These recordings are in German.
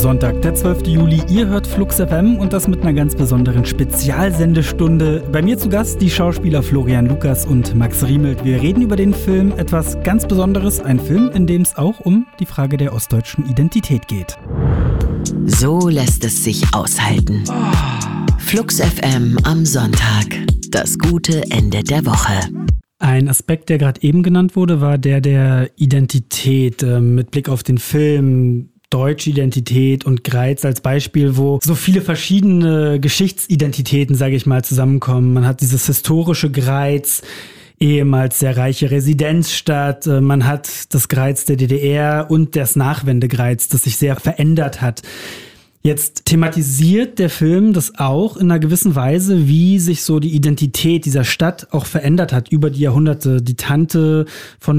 Sonntag, der 12. Juli, ihr hört Flux FM und das mit einer ganz besonderen Spezialsendestunde. Bei mir zu Gast die Schauspieler Florian Lukas und Max Riemelt. Wir reden über den Film Etwas ganz Besonderes, ein Film, in dem es auch um die Frage der ostdeutschen Identität geht. So lässt es sich aushalten. Flux FM am Sonntag, das gute Ende der Woche. Ein Aspekt, der gerade eben genannt wurde, war der Identität mit Blick auf den Film. Deutsche Identität und Greiz als Beispiel, wo so viele verschiedene Geschichtsidentitäten, sage ich mal, zusammenkommen. Man hat dieses historische Greiz, ehemals sehr reiche Residenzstadt. Man hat das Greiz der DDR und das Nachwendegreiz, das sich sehr verändert hat. Jetzt thematisiert der Film das auch in einer gewissen Weise, wie sich so die Identität dieser Stadt auch verändert hat über die Jahrhunderte. Die Tante von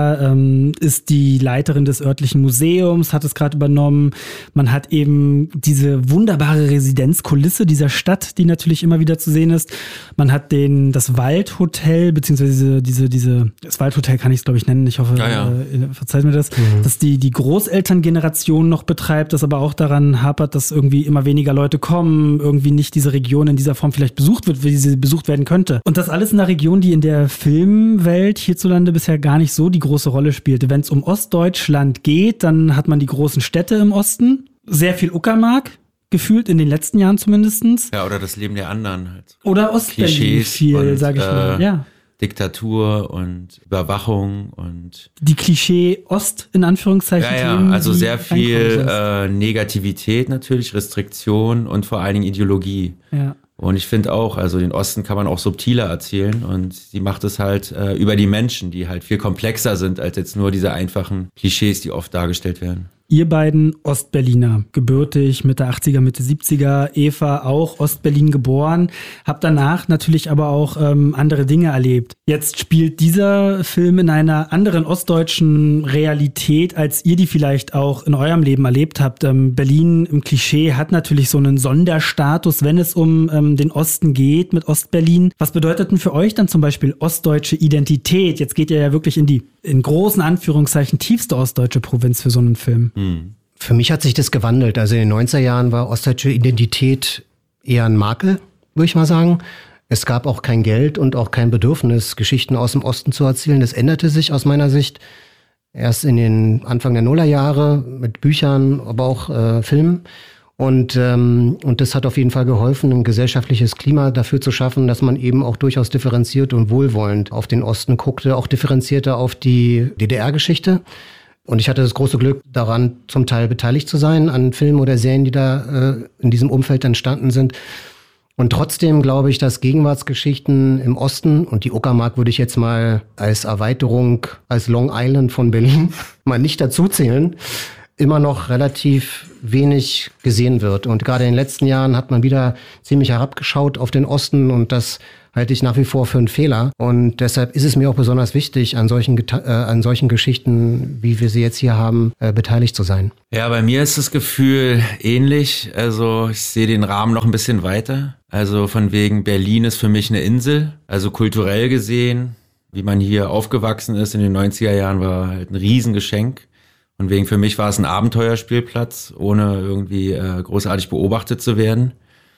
Lea ist die Leiterin des örtlichen Museums, hat es gerade übernommen. Man hat eben diese wunderbare Residenzkulisse dieser Stadt, die natürlich immer wieder zu sehen ist. Man hat das Waldhotel, beziehungsweise das Waldhotel kann ich es, glaube ich, nennen. Ich hoffe, verzeiht mir das. Dass die Großelterngeneration noch betreibt, das aber auch daran hapert, dass irgendwie immer weniger Leute kommen, irgendwie nicht diese Region in dieser Form vielleicht besucht wird, wie sie besucht werden könnte. Und das alles in einer Region, die in der Filmwelt hierzulande bisher gar nicht so die große Rolle spielte. Wenn es um Ostdeutschland geht, dann hat man die großen Städte im Osten, sehr viel Uckermark, gefühlt in den letzten Jahren zumindestens. Ja, oder das Leben der anderen halt. Oder Ostberlin viel, sage ich mal. Ja. Diktatur und Überwachung und die Klischee-Ost in Anführungszeichen. Ja, also sehr viel Negativität natürlich, Restriktion und vor allen Dingen Ideologie. Ja. Und ich finde auch, also den Osten kann man auch subtiler erzählen und sie macht es halt über die Menschen, die halt viel komplexer sind als jetzt nur diese einfachen Klischees, die oft dargestellt werden. Ihr beiden Ostberliner, gebürtig, Mitte 80er, Mitte 70er, Eva auch Ostberlin geboren, habt danach natürlich aber auch andere Dinge erlebt. Jetzt spielt dieser Film in einer anderen ostdeutschen Realität, als ihr die vielleicht auch in eurem Leben erlebt habt. Berlin im Klischee hat natürlich so einen Sonderstatus, wenn es um den Osten geht mit Ostberlin. Was bedeutet denn für euch dann zum Beispiel ostdeutsche Identität? Jetzt geht ihr ja wirklich in großen Anführungszeichen tiefste ostdeutsche Provinz für so einen Film. Für mich hat sich das gewandelt. Also in den 90er Jahren war ostdeutsche Identität eher ein Makel, würde ich mal sagen. Es gab auch kein Geld und auch kein Bedürfnis, Geschichten aus dem Osten zu erzählen. Das änderte sich aus meiner Sicht erst in den Anfang der Nullerjahre mit Büchern, aber auch Filmen. Und das hat auf jeden Fall geholfen, ein gesellschaftliches Klima dafür zu schaffen, dass man eben auch durchaus differenziert und wohlwollend auf den Osten guckte, auch differenzierter auf die DDR-Geschichte. Und ich hatte das große Glück, daran zum Teil beteiligt zu sein, an Filmen oder Serien, die da in diesem Umfeld entstanden sind. Und trotzdem glaube ich, dass Gegenwartsgeschichten im Osten, und die Uckermark würde ich jetzt mal als Erweiterung, als Long Island von Berlin mal nicht dazu zählen, immer noch relativ wenig gesehen wird. Und gerade in den letzten Jahren hat man wieder ziemlich herabgeschaut auf den Osten und das halte ich nach wie vor für einen Fehler. Und deshalb ist es mir auch besonders wichtig, an solchen Geschichten, wie wir sie jetzt hier haben, beteiligt zu sein. Ja, bei mir ist das Gefühl ähnlich. Also ich sehe den Rahmen noch ein bisschen weiter. Also von wegen Berlin ist für mich eine Insel. Also kulturell gesehen, wie man hier aufgewachsen ist in den 90er Jahren, war halt ein Riesengeschenk. Und wegen für mich war es ein Abenteuerspielplatz, ohne irgendwie großartig beobachtet zu werden.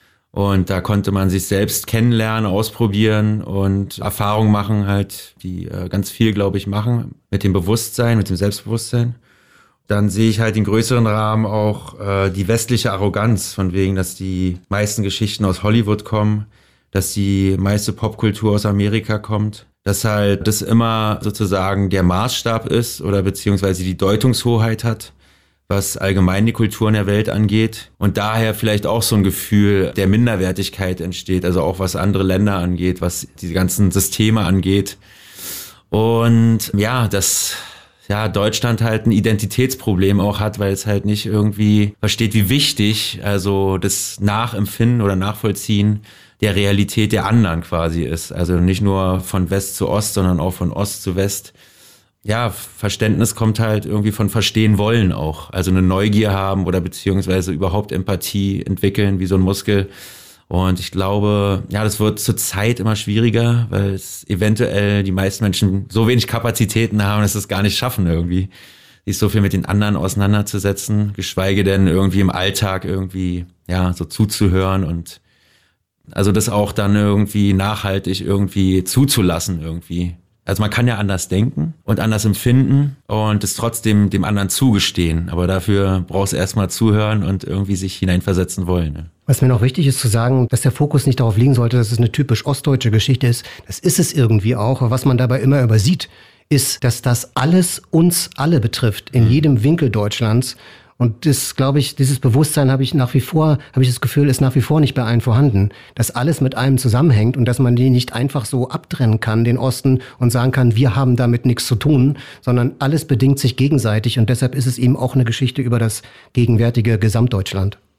Und da konnte man sich selbst kennenlernen, ausprobieren und Erfahrungen machen halt, die ganz viel, glaube ich, machen mit dem Bewusstsein, mit dem Selbstbewusstsein. Dann sehe ich halt in größeren Rahmen auch die westliche Arroganz, von wegen, dass die meisten Geschichten aus Hollywood kommen, dass die meiste Popkultur aus Amerika kommt. Dass halt das immer sozusagen der Maßstab ist oder beziehungsweise die Deutungshoheit hat, was allgemein die Kulturen der Welt angeht. Und daher vielleicht auch so ein Gefühl der Minderwertigkeit entsteht, also auch was andere Länder angeht, was diese ganzen Systeme angeht. Und ja, dass Deutschland halt ein Identitätsproblem auch hat, weil es halt nicht irgendwie versteht, wie wichtig also das Nachempfinden oder Nachvollziehen der Realität der anderen quasi ist. Also nicht nur von West zu Ost, sondern auch von Ost zu West. Ja, Verständnis kommt halt irgendwie von Verstehen wollen auch. Also eine Neugier haben oder beziehungsweise überhaupt Empathie entwickeln, wie so ein Muskel. Und ich glaube, ja, das wird zur Zeit immer schwieriger, weil es eventuell die meisten Menschen so wenig Kapazitäten haben, dass sie es gar nicht schaffen irgendwie, sich so viel mit den anderen auseinanderzusetzen, geschweige denn irgendwie im Alltag irgendwie, ja, so zuzuhören und also das auch dann irgendwie nachhaltig irgendwie zuzulassen irgendwie. Also man kann ja anders denken und anders empfinden und es trotzdem dem anderen zugestehen. Aber dafür brauchst du erstmal zuhören und irgendwie sich hineinversetzen wollen. Ne? Was mir noch wichtig ist zu sagen, dass der Fokus nicht darauf liegen sollte, dass es eine typisch ostdeutsche Geschichte ist. Das ist es irgendwie auch. Aber was man dabei immer übersieht, ist, dass das alles uns alle betrifft, in jedem Winkel Deutschlands. Und das, glaube ich, dieses Bewusstsein habe ich das Gefühl, ist nach wie vor nicht bei allen vorhanden, dass alles mit allem zusammenhängt und dass man die nicht einfach so abtrennen kann, den Osten, und sagen kann, wir haben damit nichts zu tun, sondern alles bedingt sich gegenseitig und deshalb ist es eben auch eine Geschichte über das gegenwärtige Gesamtdeutschland.